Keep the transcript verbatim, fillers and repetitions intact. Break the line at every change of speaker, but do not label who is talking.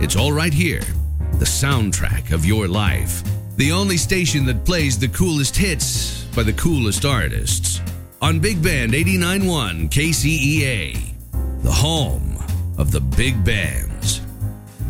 It's all right here. The soundtrack of your life. The only station that plays the coolest hits by the coolest artists. On Big Band eighty-nine point one K C E A. The home of the big band.